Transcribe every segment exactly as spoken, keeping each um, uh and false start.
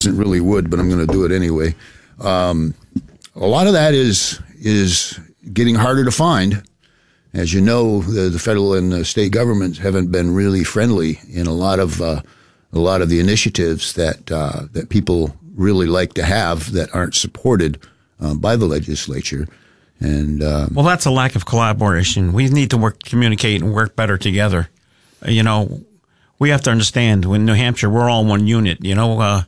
isn't really wood, but I'm going to do it anyway. Um, a lot of that is is getting harder to find. As you know, the, the federal and the state governments haven't been really friendly in a lot of uh, a lot of the initiatives that uh, that people really like to have that aren't supported uh, by the legislature. And um, well, that's a lack of collaboration. We need to work, communicate, and work better together. Uh, you know, we have to understand. In New Hampshire, we're all one unit. You know, uh,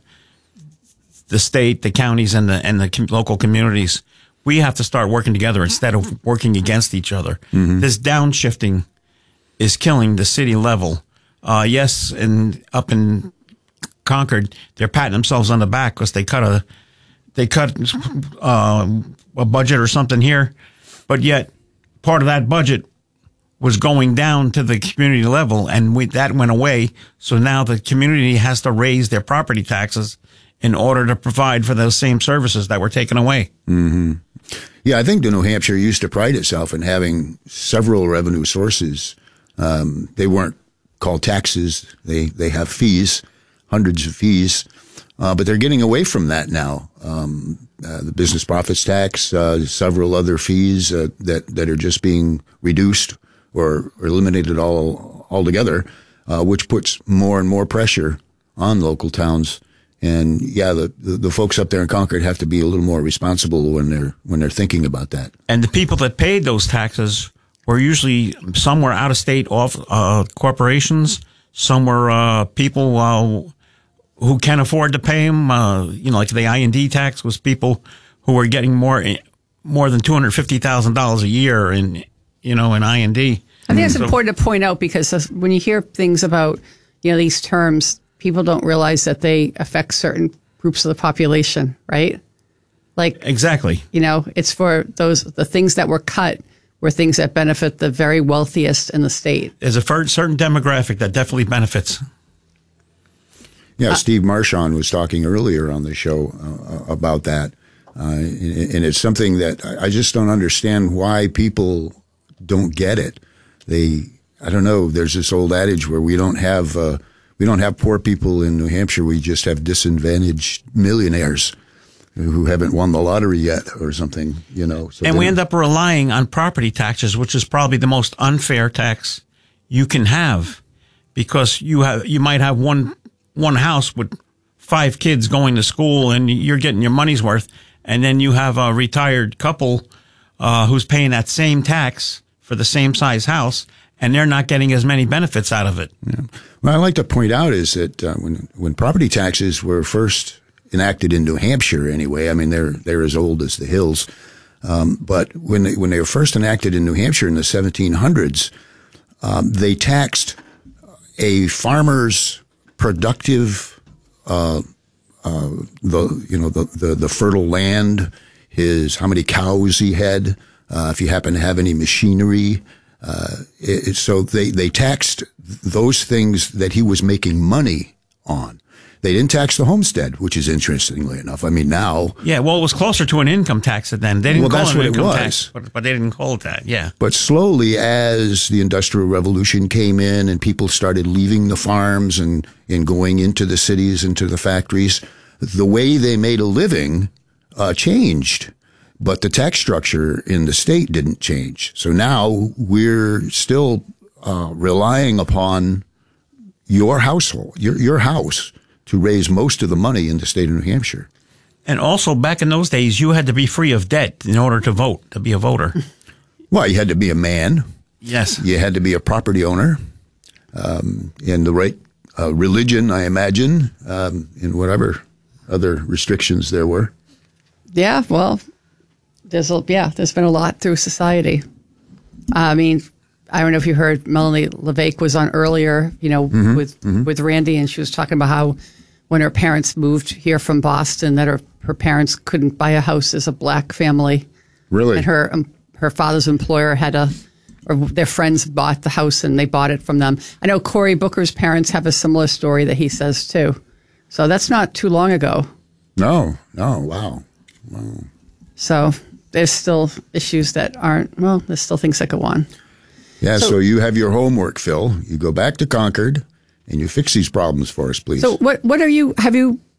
the state, the counties, and the and the com- local communities. We have to start working together instead of working against each other. Mm-hmm. This downshifting is killing the city level. Uh, yes, and up in Concord, they're patting themselves on the back because they cut a they cut uh, a budget or something here, but yet part of that budget was going down to the community level, and we, that went away. So now the community has to raise their property taxes in order to provide for those same services that were taken away. Mm-hmm. Yeah, I think New Hampshire used to pride itself in having several revenue sources. Um, they weren't called taxes. They they have fees, hundreds of fees, uh, but they're getting away from that now. Um, uh, the business profits tax, uh, several other fees uh, that that are just being reduced or, or eliminated all altogether, uh, which puts more and more pressure on local towns. And yeah, the, the the folks up there in Concord have to be a little more responsible when they're when they're thinking about that. And the people that paid those taxes were usually somewhere out of state off uh, corporations. Some were uh, people uh, who can afford to pay them. Uh, you know, like the I and D tax was people who were getting more more than two hundred fifty thousand dollars a year in you know in I and D. I think it's so, important to point out because when you hear things about you know these terms, people don't realize that they affect certain groups of the population, right? Like exactly, you know, it's for those the things that were cut were things that benefit the very wealthiest in the state. There's a certain demographic that definitely benefits. Yeah, uh, Steve Marchand was talking earlier on the show uh, about that, uh, and it's something that I just don't understand why people don't get it. They, I don't know. There's this old adage where we don't have. Uh, We don't have poor people in New Hampshire. We just have disadvantaged millionaires who haven't won the lottery yet or something, you know. So and we end up relying on property taxes, which is probably the most unfair tax you can have, because you have you might have one one house with five kids going to school and you're getting your money's worth, and then you have a retired couple uh, who's paying that same tax for the same size house, and they're not getting as many benefits out of it. Yeah. What I like to point out is that uh, when when property taxes were first enacted in New Hampshire, anyway, I mean they're they're as old as the hills. Um, but when they, when they were first enacted in New Hampshire in the seventeen hundreds, um, they taxed a farmer's productive, uh, uh, the you know the, the the fertile land, his how many cows he had, uh, if you happen to have any machinery. Uh, it, so they, they taxed those things that he was making money on. They didn't tax the homestead, which is interestingly enough. I mean, now. Yeah, well, it was closer to an income tax then. They didn't well, call that's it an what income it was. tax, but, but they didn't call it that, yeah. But slowly, as the Industrial Revolution came in and people started leaving the farms and, and going into the cities, into the factories, the way they made a living uh, changed. But the tax structure in the state didn't change. So now we're still uh, relying upon your household, your your house, to raise most of the money in the state of New Hampshire. And also, back in those days, you had to be free of debt in order to vote, to be a voter. Well, you had to be a man. Yes. You had to be a property owner, um, in the right uh, religion, I imagine, um, and whatever other restrictions there were. Yeah, well... There's a, yeah, there's been a lot through society. I mean, I don't know if you heard Melanie LeVake was on earlier, you know, mm-hmm, with mm-hmm. with Randy, and she was talking about how when her parents moved here from Boston, that her, her parents couldn't buy a house as a black family. Really? And her um, her father's employer had a, or their friends bought the house and they bought it from them. I know Cory Booker's parents have a similar story that he says too. So that's not too long ago. No, no, wow. Wow. So... There's still issues that aren't, well, there's still things that go on. Yeah, so, so you have your homework, Phil. You go back to Concord and you fix these problems for us, please. So what what are you, have you